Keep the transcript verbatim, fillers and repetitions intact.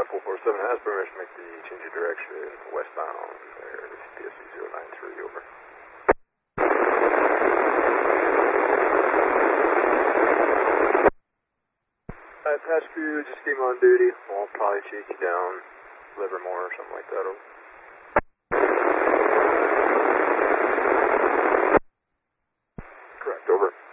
four four seven has permission to make the change of direction westbound. There, this is P S C zero nine three, over. Uh, Task crew just came on duty. We'll probably chase you down, Livermore or something like that, over. Correct, over.